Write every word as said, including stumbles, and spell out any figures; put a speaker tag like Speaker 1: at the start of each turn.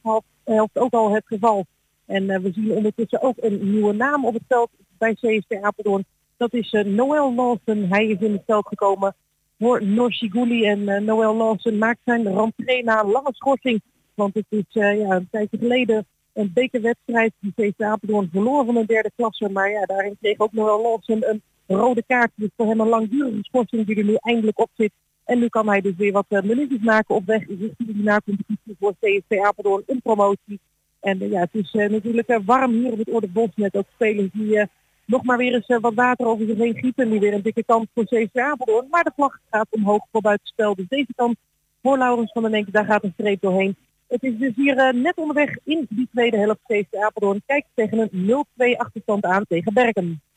Speaker 1: eerste helft ook al het geval. En uh, we zien ondertussen ook een nieuwe naam op het veld bij C S K Apeldoorn. Dat is uh, Noel Lawson. Hij is in het veld gekomen voor Norsiguli. En uh, Noel Lawson maakt zijn rentree na een lange schorsing. Want het is uh, ja, een tijdje geleden een bekerwedstrijd die C S K Apeldoorn verloor van een derde klasse. Maar ja, daarin kreeg ook Noel Lawson een rode kaart. Dus voor hem een langdurige schorsing die er nu eindelijk op zit. En nu kan hij dus weer wat uh, minuutjes maken op weg richting de na-competitie voor C S K Apeldoorn, een promotie. En uh, ja, het is uh, natuurlijk uh, warm hier op het Oorderbos met ook spelers die uh, nog maar weer eens uh, wat water over zich heen gieten. Nu weer een dikke kans voor C S K Apeldoorn. Maar de vlag gaat omhoog voor buitenspel. Dus deze kant voor Laurens van den Enk, daar gaat een streep doorheen. Het is dus hier uh, net onderweg in die tweede helft. C S K Apeldoorn kijkt tegen een nul twee achterstand aan tegen Bergen.